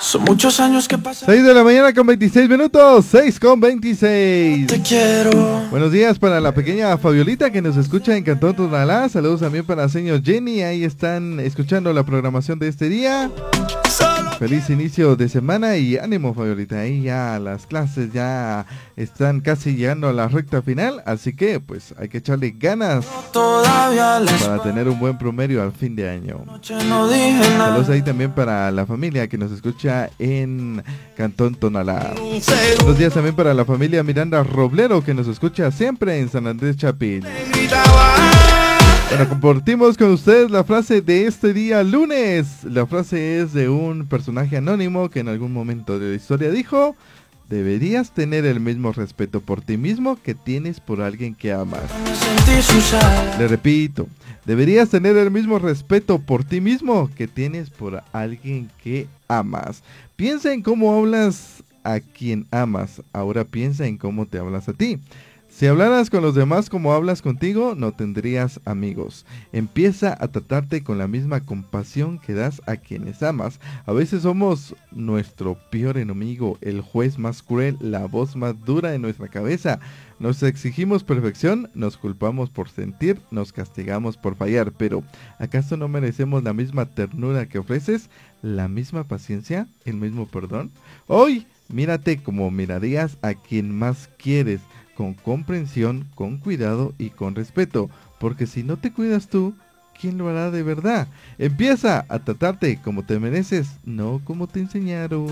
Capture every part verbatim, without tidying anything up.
Son muchos años que pasan. seis de la mañana con veintiséis minutos, seis con veintiséis. Te quiero. Buenos días para la pequeña Fabiolita que nos escucha en Cantón Tonalá. Saludos también para la señor Jenny, ahí están escuchando la programación de este día. Feliz inicio de semana y ánimo, Fabiolita, ahí ya las clases ya están casi llegando a la recta final, así que pues hay que echarle ganas para tener un buen promedio al fin de año. Saludos ahí también para la familia que nos escucha en Cantón Tonalá. Buenos días también para la familia Miranda Roblero que nos escucha siempre en San Andrés Chapín. Bueno, compartimos con ustedes la frase de este día lunes. La frase es de un personaje anónimo que en algún momento de la historia dijo: deberías tener el mismo respeto por ti mismo que tienes por alguien que amas. Le repito, deberías tener el mismo respeto por ti mismo que tienes por alguien que amas. Piensa en cómo hablas a quien amas, ahora piensa en cómo te hablas a ti. Si hablaras con los demás como hablas contigo, no tendrías amigos. Empieza a tratarte con la misma compasión que das a quienes amas. A veces somos nuestro peor enemigo, el juez más cruel, la voz más dura en nuestra cabeza. Nos exigimos perfección, nos culpamos por sentir, nos castigamos por fallar. Pero, ¿acaso no merecemos la misma ternura que ofreces? ¿La misma paciencia? ¿El mismo perdón? Hoy, mírate como mirarías a quien más quieres. Con comprensión, con cuidado y con respeto, porque si no te cuidas tú, ¿quién lo hará de verdad? Empieza a tratarte como te mereces, no como te enseñaron.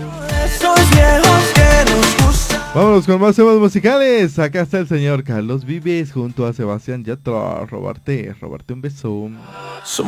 Vámonos con más temas musicales. Acá está el señor Carlos Vives junto a Sebastián Yatra. Robarte, robarte un beso.